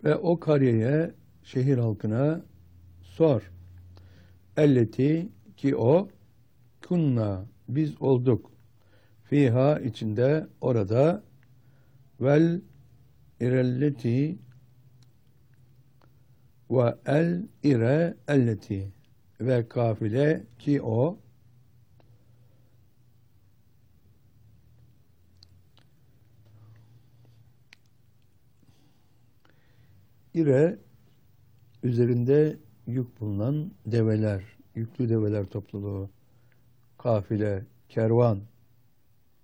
Ve o kariyeye, şehir halkına sor. Elleti ki o, kunna biz olduk. Fiha içinde, orada, vel irelleti ve el ire elleti ve kafile ki o, ire üzerinde yük bulunan develer, yüklü develer topluluğu, kafile, kervan.